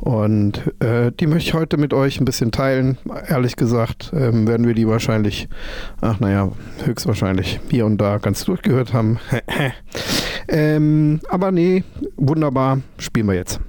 Und die möchte ich heute mit euch ein bisschen teilen. Ehrlich gesagt werden wir die wahrscheinlich, höchstwahrscheinlich hier und da ganz durchgehört haben. Aber nee, wunderbar, spielen wir jetzt.